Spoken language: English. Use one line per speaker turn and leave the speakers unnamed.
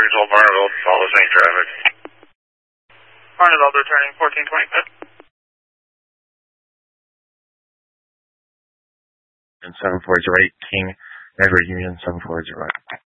Control Barneville, follow the same traffic.
Barneville returning 1425.
And 740 right, King, Edward Union 740 right.